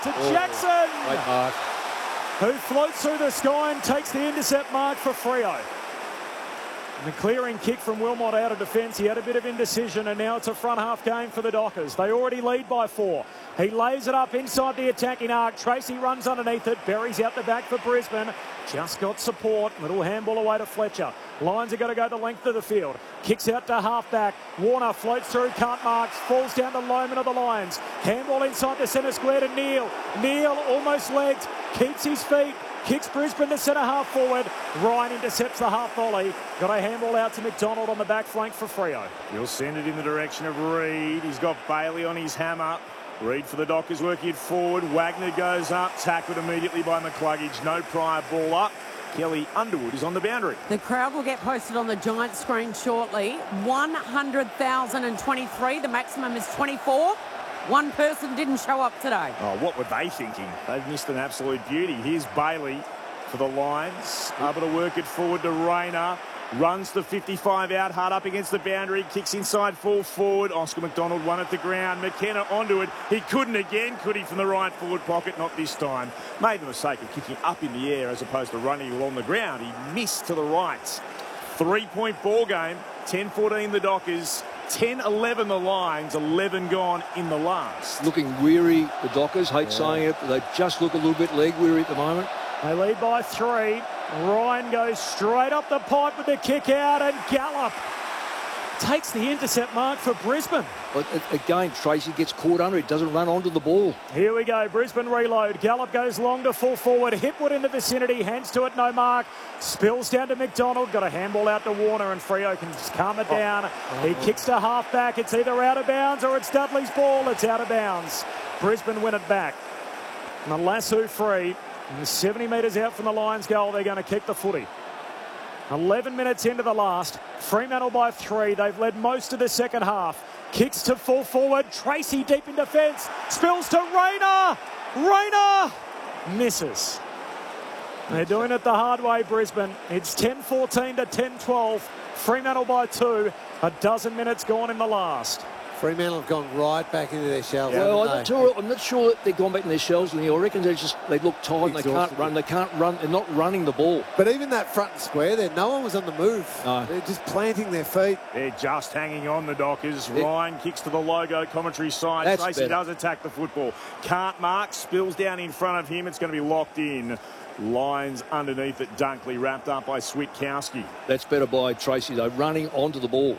to Jackson, Great mark. who floats through the sky and takes the intercept mark for Freo. And the clearing kick from Wilmot out of defence. He had a bit of indecision, and now it's a front half game for the Dockers. They already lead by 4. He lays it up inside the attacking arc. Tracy runs underneath it, buries out the back for Brisbane. Just got support. Little handball away to Fletcher. Lions are going to go the length of the field. Kicks out to halfback. Warner floats through, can't marks, falls down to Lohman of the Lions. Handball inside the centre square to Neale. Neale almost legged, keeps his feet. Kicks Brisbane to centre half forward. Ryan intercepts the half volley. Got a handball out to McDonald on the back flank for Freo. He'll send it in the direction of Reid. He's got Bailey on his hammer. Reid for the Dockers working it forward. Wagner goes up, tackled immediately by McCluggage. No prior ball up. Kelly Underwood is on the boundary. The crowd will get posted on the giant screen shortly. 100,023. The maximum is 24. One person didn't show up today. Oh, what were they thinking? They've missed an absolute beauty. Here's Bailey for the Lions. Able to work it forward to Rayner. Runs the 55 out, hard up against the boundary. Kicks inside, full forward. Oscar McDonald won at the ground. McKenna onto it. He couldn't again, could he, from the right forward pocket? Not this time. Made the mistake of kicking up in the air as opposed to running along the ground. He missed to the right. 3-point ball game. 10-14 the Dockers. 10-11 the Lions, 11 gone in the last. Looking weary, the Dockers. Hate saying it, but they just look a little bit leg weary at the moment. They lead by 3. Ryan goes straight up the pipe with the kick out, and Gallup takes the intercept mark for Brisbane. But again, Tracy gets caught under it, doesn't run onto the ball. Here we go, Brisbane reload. Gallup goes long to full forward. Hipwood in the vicinity, hands to it, no mark. Spills down to McDonald, got a handball out to Warner, and Freo can just calm it down. He kicks to half-back. It's either out of bounds or it's Dudley's ball. It's out of bounds. Brisbane win it back. And the lasso free. And 70 metres out from the Lions goal, they're going to kick the footy. 11 minutes into the last. Fremantle by 3. They've led most of the second half. Kicks to full forward. Tracy deep in defence. Spills to Rayner. Rayner misses. They're doing it the hard way, Brisbane. It's 10-14 to 10-12. Fremantle by 2. A dozen minutes gone in the last. Fremantle have gone right back into their shells. Well, I'm not sure that they've gone back in their shells, and I reckon they look tired and they can't run. They can't run. They're not running the ball. But even that front and square there, no one was on the move. No. They're just planting their feet. They're just hanging on, the Dockers. Ryan kicks to the logo commentary side. That's Tracy better. does attack the football. Can't mark. Spills down in front of him. It's going to be locked in. Lions underneath it. Dunkley wrapped up by Switkowski. That's better by Tracy, though, running onto the ball.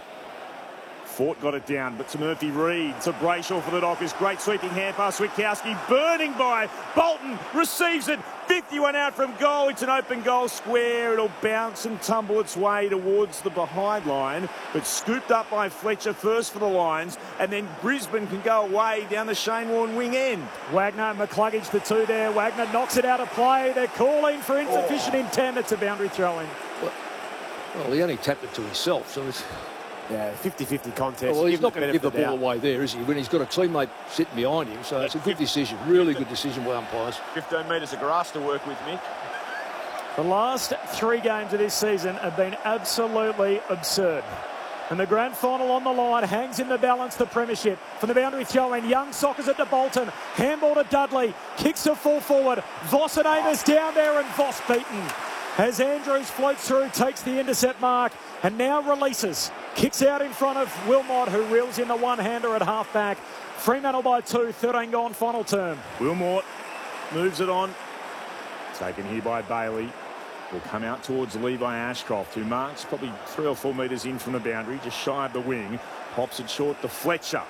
Fort got it down, but to Murphy Reid, to Brayshaw for the Dockers. Great sweeping hand pass. Switkowski burning by. Bolton receives it. 51 out from goal. It's an open goal square. It'll bounce and tumble its way towards the behind line, but scooped up by Fletcher first for the Lions, and then Brisbane can go away down the Shane Warne wing end. Wagner and McCluggage, the 2 there. Wagner knocks it out of play. They're calling for insufficient intent. It's a boundary throw-in. Well, he only tapped it to himself, so it's... Yeah, 50-50 contest. Well, he's not going to give the ball doubt. away there, is he? When he's got a teammate sitting behind him, so it's a good decision. Really good decision by umpires. 15 metres of grass to work with, Mick. The last 3 games of this season have been absolutely absurd. And the grand final on the line hangs in the balance the premiership. From the boundary throw-in, Young sockers it to Bolton. Handball to Dudley. Kicks to full forward. Voss and Amos down there, and Voss beaten. As Andrews floats through, takes the intercept mark, and now releases. Kicks out in front of Wilmot, who reels in the one-hander at half-back. Fremantle by 2, 13 gone, final term. Wilmot moves it on. Taken here by Bailey. Will come out towards Levi Ashcroft, who marks probably 3 or 4 metres in from the boundary, just shy of the wing. Pops it short to Fletcher.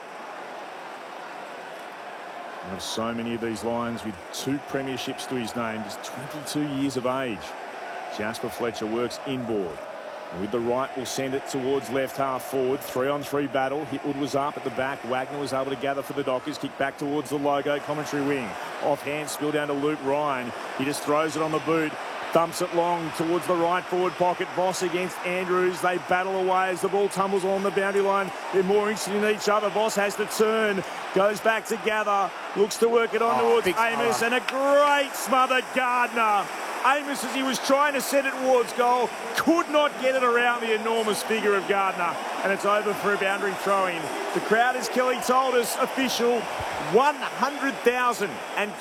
There are so many of these Lions with 2 premierships to his name, just 22 years of age. Jasper Fletcher works inboard. With the right, will send it towards left half forward. 3-on-3 battle. Hipwood was up at the back. Wagner was able to gather for the Dockers. Kick back towards the logo commentary wing. Offhand, spill down to Luke Ryan. He just throws it on the boot. Thumps it long towards the right forward pocket. Voss against Andrews. They battle away as the ball tumbles along the boundary line. They're more interested in each other. Voss has to turn. Goes back to gather. Looks to work it on towards Amos. And a great smothered Gardner. Amos, as he was trying to set it towards goal, could not get it around the enormous figure of Gardner. And it's over for a boundary throw-in. The crowd, as Kelly told us, official 100,000